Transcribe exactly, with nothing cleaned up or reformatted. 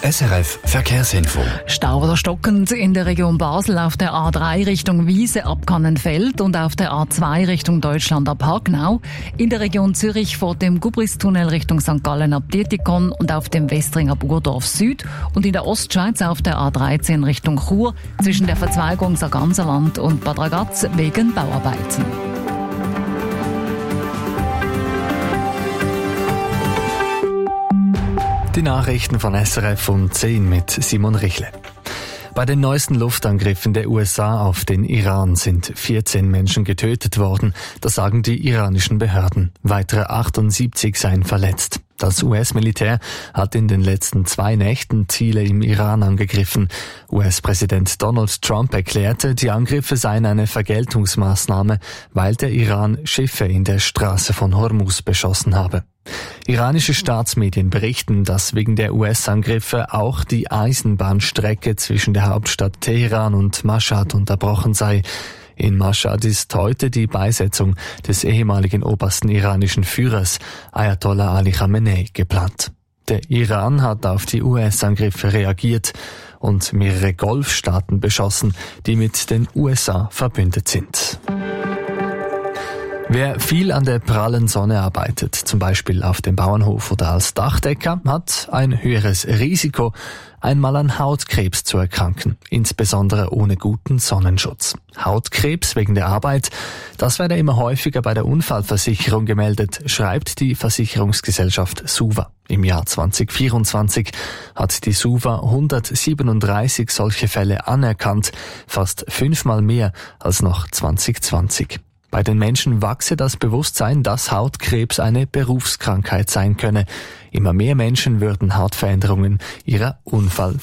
S R F Verkehrsinfo. Stau oder stockend in der Region Basel auf der A drei Richtung Wiese ab Kannenfeld und auf der A zwei Richtung Deutschland ab Hagenau. In der Region Zürich vor dem Gubristunnel Richtung Sankt Gallen ab Dietikon und auf dem Westring ab Urdorf Süd. Und in der Ostschweiz auf der A dreizehn Richtung Chur zwischen der Verzweigung Sarganserland und Bad Ragaz wegen Bauarbeiten. Die Nachrichten von S R F um zehn mit Simon Richle. Bei den neuesten Luftangriffen der U S A auf den Iran sind vierzehn Menschen getötet worden, das sagen die iranischen Behörden. Weitere achtundsiebzig seien verletzt. Das U S-Militär hat in den letzten zwei Nächten Ziele im Iran angegriffen. U S-Präsident Donald Trump erklärte, die Angriffe seien eine Vergeltungsmaßnahme, weil der Iran Schiffe in der Straße von Hormuz beschossen habe. Iranische Staatsmedien berichten, dass wegen der U S-Angriffe auch die Eisenbahnstrecke zwischen der Hauptstadt Teheran und Mashhad unterbrochen sei. In Mashhad ist heute die Beisetzung des ehemaligen obersten iranischen Führers Ayatollah Ali Khamenei geplant. Der Iran hat auf die U S-Angriffe reagiert und mehrere Golfstaaten beschossen, die mit den U S A verbündet sind. Wer viel an der prallen Sonne arbeitet, zum Beispiel auf dem Bauernhof oder als Dachdecker, hat ein höheres Risiko, einmal an Hautkrebs zu erkranken, insbesondere ohne guten Sonnenschutz. Hautkrebs wegen der Arbeit, das werde immer häufiger bei der Unfallversicherung gemeldet, schreibt die Versicherungsgesellschaft SUVA. Im Jahr zwanzig vierundzwanzig hat die SUVA hundertsiebenunddreißig solche Fälle anerkannt, fast fünfmal mehr als noch zwanzig zwanzig. Bei den Menschen wachse das Bewusstsein, dass Hautkrebs eine Berufskrankheit sein könne. Immer mehr Menschen würden Hautveränderungen ihrer Unfall